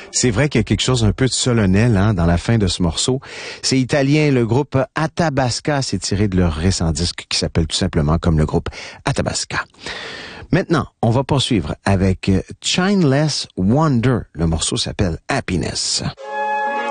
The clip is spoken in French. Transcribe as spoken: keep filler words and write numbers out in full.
C'est vrai qu'il y a quelque chose un peu de solennel hein, dans la fin de ce morceau. C'est italien, le groupe Athabasca, c'est tiré de leur récent disque qui s'appelle tout simplement comme le groupe Athabasca. Maintenant, on va poursuivre avec Chainless Wonder. Le morceau s'appelle Happiness.